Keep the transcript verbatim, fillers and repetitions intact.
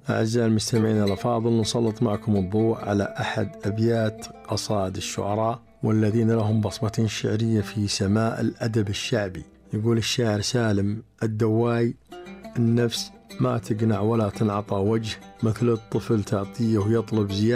أعزائي المستمعين الأفاضل، نسلط معكم الضوء على أحد أبيات قصائد الشعراء والذين لهم بصمة شعرية في سماء الأدب الشعبي. يقول الشاعر سالم الدواي: النفس ما تقنع ولا تنعطى وجه، مثل الطفل تعطيه ويطلب زيادة